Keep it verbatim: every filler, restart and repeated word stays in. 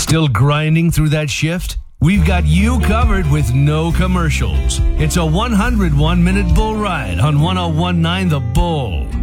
Still grinding through that shift? We've got you covered with no commercials. It's a one hundred one minute bull ride on one oh one point nine The Bull.